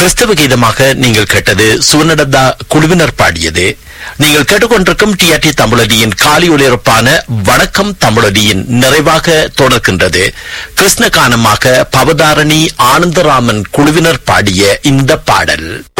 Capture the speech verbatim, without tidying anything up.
கிறிஸ்தவ கீதமாக நீங்கள் கேட்டது சுவனடதா குழுவினர் பாடியது. நீங்கள் கேட்டுக்கொண்டிருக்கும் டிஆர்டி தமிழடியின் காலி ஒலிபரப்பான வணக்கம் தமிழடியின் நிறைவாக தொடர்கின்றது. கிருஷ்ணகானமாக பவதாரணி ஆனந்தராமன் குழுவினர் பாடிய இந்த பாடல்.